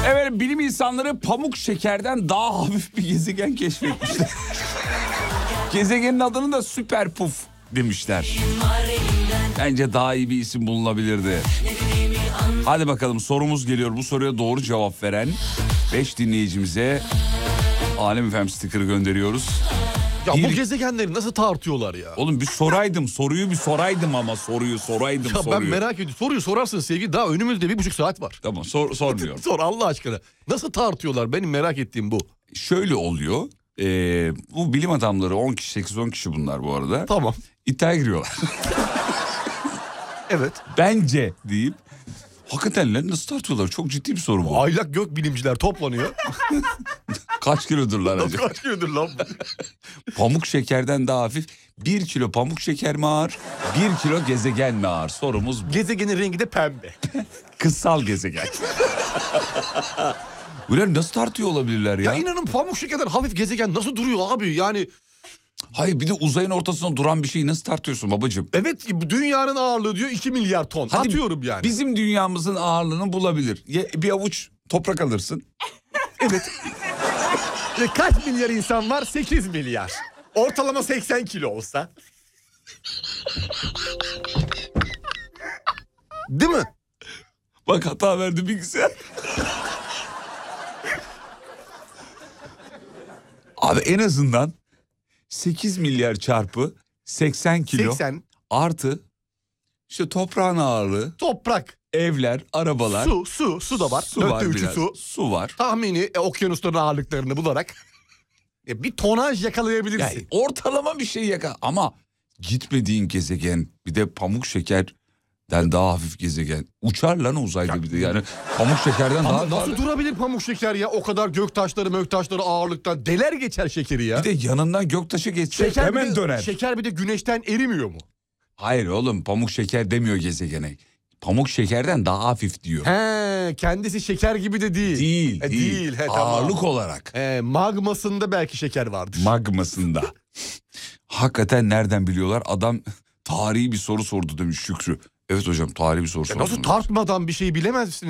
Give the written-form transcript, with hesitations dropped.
Evet, bilim insanları pamuk şekerden daha hafif bir gezegen keşfetmişler. Gezegenin adını da Süper Puf demişler. Bence daha iyi bir isim bulunabilirdi. Hadi bakalım, sorumuz geliyor. Bu soruya doğru cevap veren 5 dinleyicimize Alem FM sticker'ı gönderiyoruz. Ya bu gezegenleri nasıl tartıyorlar ya? Oğlum soruyu bir soraydım ama soruyu. Ben merak ediyorum. Soruyu sorarsın sevgili, daha önümüzde 1,5 saat var. Tamam, sormuyorum. Sor Allah aşkına. Nasıl tartıyorlar? Benim merak ettiğim bu. Şöyle oluyor. Bu bilim adamları 10 kişi, 8-10 kişi bunlar bu arada. Tamam. İddiaya giriyorlar. Evet. Bence deyip hakikaten lan nasıl tartıyorlar? Çok ciddi bir soru bu. Aylak gök bilimciler toplanıyor. Kaç kilodurlar acaba? Kaç kilodur lan? Pamuk şekerden daha hafif 1 kilo pamuk şeker mi ağır, 1 kilo gezegen mi ağır? Sorumuz bu. Gezegenin rengi de pembe. Kıssal gezegen. Ulan nasıl tartıyor olabilirler ya? Ya inanın pamuk şekerden hafif gezegen nasıl duruyor abi yani? Hayır, bir de uzayın ortasında duran bir şeyi nasıl tartıyorsun babacığım? Evet, dünyanın ağırlığı diyor 2 milyar ton. Hadi atıyorum yani. Bizim dünyamızın ağırlığını bulabilir. Bir avuç toprak alırsın. Evet. Kaç milyar insan var? 8 milyar. Ortalama 80 kilo olsa. Değil mi? Bak, hata verdi bilgisayar. Abi en azından 8 milyar çarpı 80 kilo 80. artı işte toprağın ağırlığı, Toprak, evler, arabalar. su da var. Su var 4'te 3'ü biraz. su. Su var. Tahmini okyanusların ağırlıklarını bularak bir tonaj yakalayabilirsin. Yani ortalama bir şey ama gitmediğin gezegen, bir de pamuk şekerden daha hafif gezegen. Uçar lan uzayda bir de yani. Pamuk şekerden Ama daha nasıl durabilir pamuk şeker ya? O kadar göktaşları ağırlıktan deler geçer şekeri ya. Bir de yanından göktaşı geçse Şeker hemen döner. Şeker bir de güneşten erimiyor mu? Hayır oğlum, pamuk şeker demiyor gezegene. Pamuk şekerden daha hafif diyor. He, kendisi şeker gibi de değil. Değil. Tamam. Ağırlık olarak. Magmasında belki şeker vardır. Magmasında. Hakikaten nereden biliyorlar? Adam tarihi bir soru sordu demiş Şükrü. Evet hocam, tarihi bir soru sordu. Nasıl tartmadan bir şey bilemezsin?